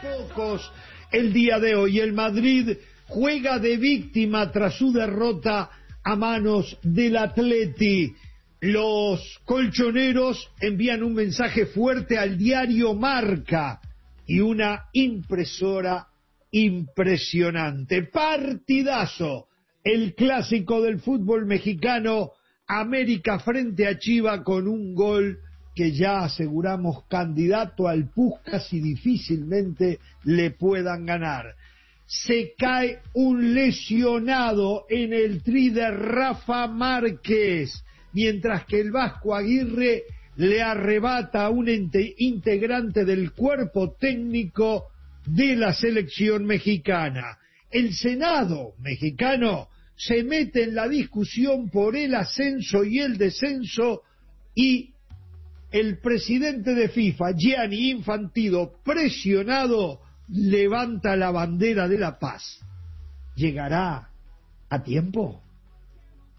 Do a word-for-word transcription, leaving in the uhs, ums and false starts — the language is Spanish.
pocos el día de hoy. El Madrid juega de víctima tras su derrota a manos del Atleti. Los colchoneros envían un mensaje fuerte al diario Marca y una impresora impresionante. Partidazo, el clásico del fútbol mexicano, América frente a Chivas, con un gol que ya aseguramos candidato al Puskás y difícilmente le puedan ganar. Se cae un lesionado en el tri de Rafa Márquez, mientras que el Vasco Aguirre le arrebata a un integrante del cuerpo técnico de la selección mexicana. El Senado mexicano se mete en la discusión por el ascenso y el descenso, y el presidente de FIFA, Gianni Infantino, presionado, levanta la bandera de la paz. ¿Llegará a tiempo?